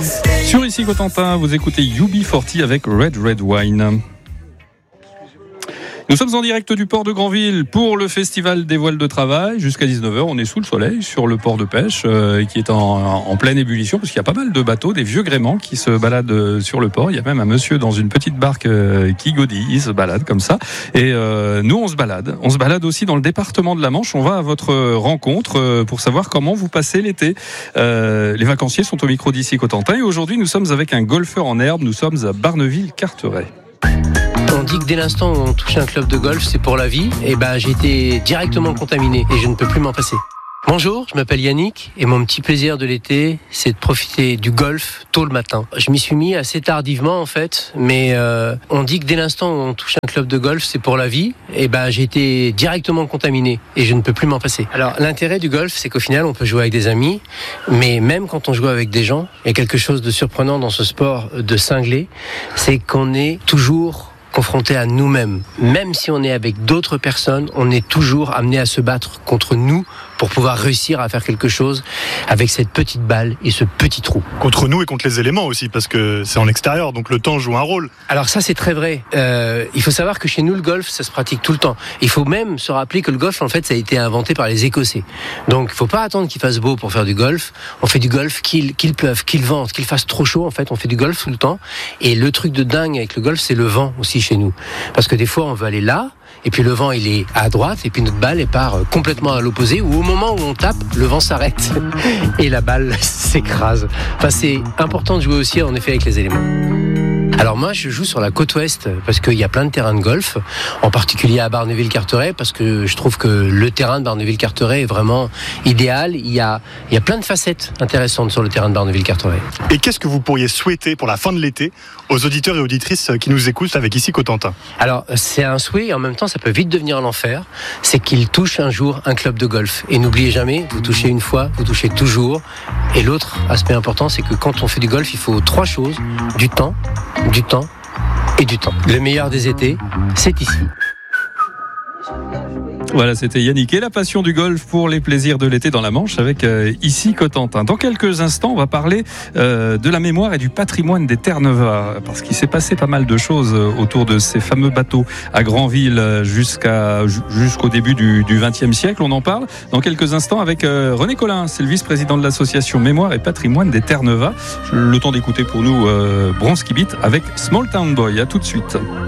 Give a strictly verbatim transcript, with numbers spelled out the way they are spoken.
Sur Ici Cotentin, vous écoutez U B quarante avec Red Red Wine. Nous sommes en direct du port de Granville pour le festival des voiles de travail. Jusqu'à dix-neuf heures, on est sous le soleil sur le port de pêche euh, qui est en, en pleine ébullition parce qu'il y a pas mal de bateaux, des vieux gréments qui se baladent sur le port. Il y a même un monsieur dans une petite barque euh, qui godille, il se balade comme ça. Et euh, nous, on se balade. On se balade aussi dans le département de la Manche. On va à votre rencontre euh, pour savoir comment vous passez l'été. Euh, les vacanciers sont au micro d'Ici Cotentin et aujourd'hui, nous sommes avec un golfeur en herbe. Nous sommes à Barneville-Carteret. On dit que dès l'instant où on touche un club de golf, c'est pour la vie. Et ben, j'ai été directement contaminé et je ne peux plus m'en passer. Bonjour, je m'appelle Yannick et mon petit plaisir de l'été, c'est de profiter du golf tôt le matin. Je m'y suis mis assez tardivement en fait, mais euh, on dit que dès l'instant où on touche un club de golf, c'est pour la vie. Et ben, j'ai été directement contaminé et je ne peux plus m'en passer. Alors, l'intérêt du golf, c'est qu'au final, on peut jouer avec des amis, mais même quand on joue avec des gens, il y a quelque chose de surprenant dans ce sport de cinglé, c'est qu'on est toujours confronté à nous-mêmes. Même si on est avec d'autres personnes, on est toujours amené à se battre contre nous pour pouvoir réussir à faire quelque chose avec cette petite balle et ce petit trou. Contre nous et contre les éléments aussi, parce que c'est en extérieur, donc le temps joue un rôle. Alors ça, c'est très vrai. Euh, il faut savoir que chez nous, le golf, ça se pratique tout le temps. Il faut même se rappeler que le golf, en fait, ça a été inventé par les Écossais. Donc, il faut pas attendre qu'il fasse beau pour faire du golf. On fait du golf qu'il, qu'il pleuve, qu'il vente, qu'il fasse trop chaud. En fait, on fait du golf tout le temps. Et le truc de dingue avec le golf, c'est le vent aussi chez nous. Parce que des fois, on veut aller là, et puis le vent, il est à droite, et puis notre balle, elle part complètement à l'opposé, ou au moment où on tape, le vent s'arrête, et la balle s'écrase. Enfin, c'est important de jouer aussi, en effet, avec les éléments. Alors moi, je joue sur la côte ouest parce qu'il y a plein de terrains de golf, en particulier à Barneville-Carteret, parce que je trouve que le terrain de Barneville-Carteret est vraiment idéal. Il y a, il y a plein de facettes intéressantes sur le terrain de Barneville-Carteret. Et qu'est-ce que vous pourriez souhaiter pour la fin de l'été aux auditeurs et auditrices qui nous écoutent avec Ici Cotentin ? Alors, c'est un souhait et en même temps, ça peut vite devenir l'enfer. C'est qu'ils touchent un jour un club de golf. Et n'oubliez jamais, vous touchez une fois, vous touchez toujours. Et l'autre aspect important, c'est que quand on fait du golf, il faut trois choses. Du temps, du temps et du temps. Le meilleur des étés, c'est ici. Voilà, c'était Yannick et la passion du golf pour les plaisirs de l'été dans la Manche avec euh, Ici Cotentin. Dans quelques instants, on va parler euh, de la mémoire et du patrimoine des Terre-Neuve, parce qu'il s'est passé pas mal de choses autour de ces fameux bateaux à Granville jusqu'à, jusqu'au début du, du vingtième siècle. On en parle dans quelques instants avec euh, René Collin, c'est le vice-président de l'association Mémoire et Patrimoine des Terre-Neuve. Le temps d'écouter pour nous euh, Bronski Beat avec Small Town Boy. À tout de suite.